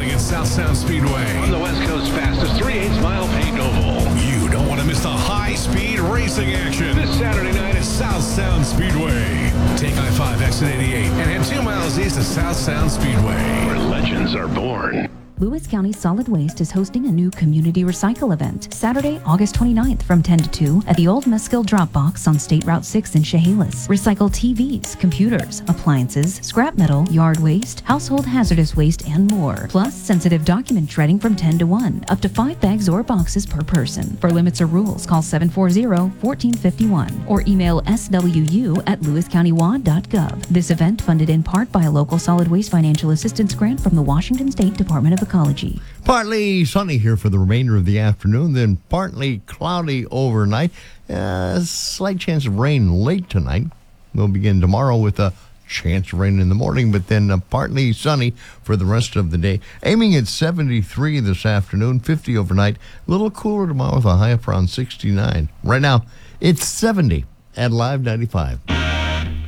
happening at South Sound Speedway. On the West Coast fastest 3/8 mile paved oval. You don't want to miss the high-speed racing action. This Saturday night at South Sound Speedway. Take I-5 exit 88 and head 2 miles east of South Sound Speedway, where legends are born. Lewis County Solid Waste is hosting a new Community Recycle event Saturday, August 29th from 10 to 2 at the Old Mesquill Drop Box on State Route 6 in Chehalis. Recycle TVs, computers, appliances, scrap metal, yard waste, household hazardous waste, and more. Plus, sensitive document shredding from 10 to 1, up to 5 bags or boxes per person. For limits or rules, call 740-1451 or email swu@lewiscountywad.gov. This event funded in part by a local solid waste financial assistance grant from the Washington State Department of Ecology. Partly sunny here for the remainder of the afternoon, then partly cloudy overnight. Slight chance of rain late tonight. We'll begin tomorrow with a chance of rain in the morning, but then partly sunny for the rest of the day. Aiming at 73 this afternoon, 50 overnight. A little cooler tomorrow with a high up around 69. Right now, it's 70 at Live 95.